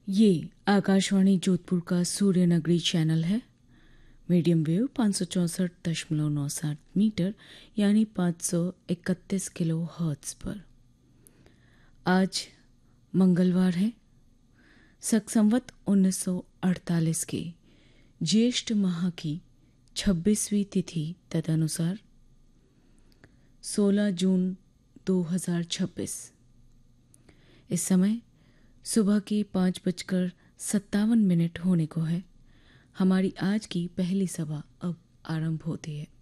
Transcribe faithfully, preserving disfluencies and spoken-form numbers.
ये आकाशवाणी जोधपुर का सूर्य नगरी चैनल है। मीडियम वेव पाँच सौ चौंसठ दशमलव नौ सात मीटर यानी पाँच सौ इकतीस किलो हर्ट्ज पर। आज मंगलवार है। शक संवत उन्नीस सौ अड़तालीस के ज्येष्ठ माह की छब्बीसवीं तिथि तदनुसार सोलह जून दो हज़ार छब्बीस। इस समय सुबह की पाँच बजकर सत्तावन मिनट होने को है। हमारी आज की पहली सभा अब आरंभ होती है।